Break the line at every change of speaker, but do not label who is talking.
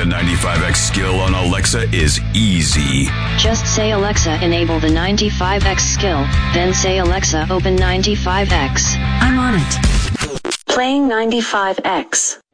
95X skill on Alexa is easy.
Just say, Alexa, enable the 95X skill, then say, Alexa, open 95X.
I'm on it.
Playing 95X.